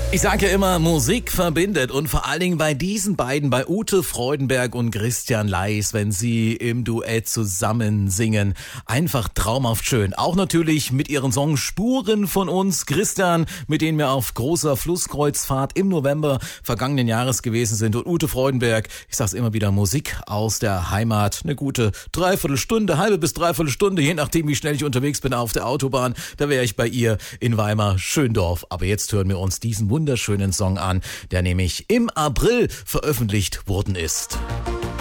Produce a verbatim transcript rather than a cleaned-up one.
Ich sage ja immer, Musik verbindet und vor allen Dingen bei diesen beiden, bei Ute Freudenberg und Christian Leis, wenn sie im Duett zusammen singen. Einfach traumhaft schön. Auch natürlich mit ihren Song Spuren von uns. Christian, mit denen wir auf großer Flusskreuzfahrt im November vergangenen Jahres gewesen sind. Und Ute Freudenberg, ich sag's immer wieder, Musik aus der Heimat. Eine gute Dreiviertelstunde, halbe bis dreiviertel Stunde, je nachdem wie schnell ich unterwegs bin auf der Autobahn. Da wäre ich bei ihr in Weimar-Schöndorf. Aber jetzt hören wir uns diesen wunderschönen Song an, der nämlich im April veröffentlicht worden ist.